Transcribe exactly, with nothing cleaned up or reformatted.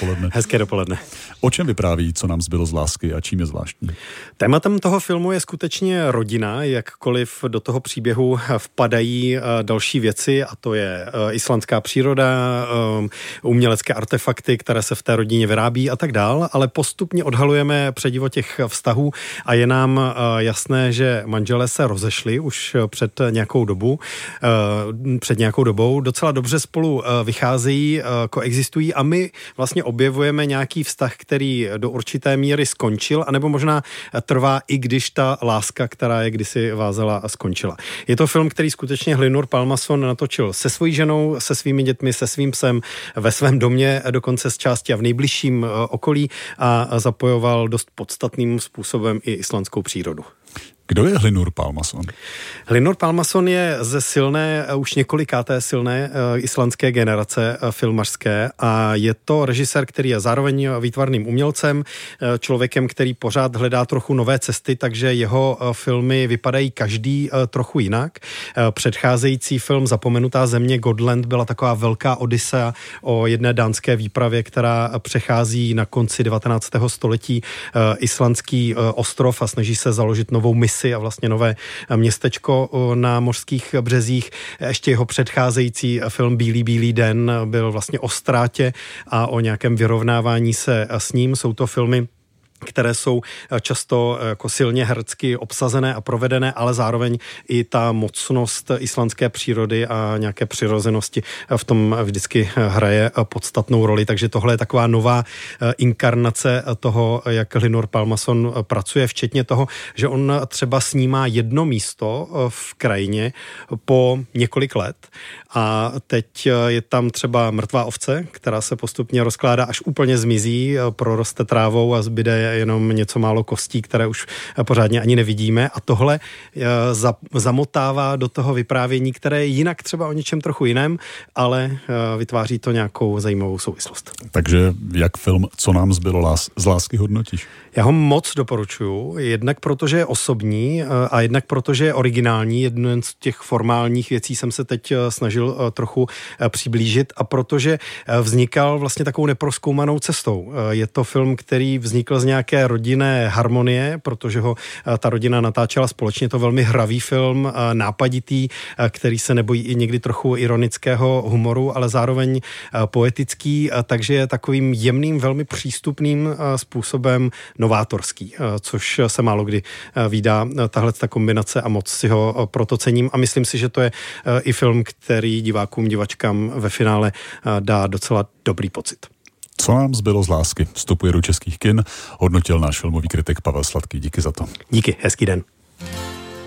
dopoledne. Hezké dopoledne. O čem vypráví, co nám zbylo z lásky a čím je zvláštní? Tématem toho filmu je skutečně rodina, jakkoliv do toho příběhu vpadají další věci, a to je islandská příroda, umělecké artefakty, které se v té rodině vyrábí a tak dál, ale postupně odhalujeme předivo těch vztahů a je nám jasné, že manželé se rozešli už před nějakou dobu, před nějakou dobou, docela dobře spolu vycházejí, koexistují a my vlastně objevujeme nějaký vztah, který do určité míry skončil, anebo možná trvá, i když ta láska, která je kdysi vázela, skončila. Je to film, který skutečně Hlynur Pálmason natočil se svojí ženou, se svými dětmi, se svým psem, ve svém domě, dokonce z části a v nejbližším okolí a zapojoval dost podstatným způsobem i islandskou přírodu. Kdo je Hlynur Pálmason? Hlynur Pálmason je ze silné, už několikáté silné uh, islandské generace uh, filmařské a je to režisér, který je zároveň výtvarným umělcem, uh, člověkem, který pořád hledá trochu nové cesty, takže jeho uh, filmy vypadají každý uh, trochu jinak. Uh, předcházející film Zapomenutá země Gotland byla taková velká odysea o jedné dánské výpravě, která přechází na konci devatenáctého století uh, islandský uh, ostrov a snaží se založit novou misi a vlastně nové městečko na mořských březích. Ještě jeho předcházející film Bílý bílý den byl vlastně o ztrátě a o nějakém vyrovnávání se s ním. Jsou to filmy, které jsou často jako silně herecky obsazené a provedené, ale zároveň i ta mocnost islandské přírody a nějaké přirozenosti v tom vždycky hraje podstatnou roli. Takže tohle je taková nová inkarnace toho, jak Hlynur Pálmason pracuje, včetně toho, že on třeba snímá jedno místo v krajině po několik let a teď je tam třeba mrtvá ovce, která se postupně rozkládá, až úplně zmizí, proroste trávou a zbyde jenom něco málo kostí, které už pořádně ani nevidíme a tohle zamotává do toho vyprávění, které je jinak třeba o něčem trochu jiném, ale vytváří to nějakou zajímavou souvislost. Takže jak film Co nám zbylo lás- z lásky hodnotíš? Já ho moc doporučuju, jednak protože je osobní a jednak protože je originální. Jeden z těch formálních věcí jsem se teď snažil trochu přiblížit a protože vznikal vlastně takovou neprozkoumanou cestou. Je to film, který vznikl z nějaké rodinné harmonie, protože ho ta rodina natáčela společně. Je to velmi hravý film, nápaditý, který se nebojí i někdy trochu ironického humoru, ale zároveň poetický, takže je takovým jemným, velmi přístupným způsobem novátorský, což se málo kdy vídá tahle ta kombinace a moc si ho proto cením a myslím si, že to je i film, který divákům, divačkám ve finále dá docela dobrý pocit. Co nám zbylo z lásky? Vstupuje do českých kin, hodnotil náš filmový kritik Pavel Sladký. Díky za to. Díky, hezký den.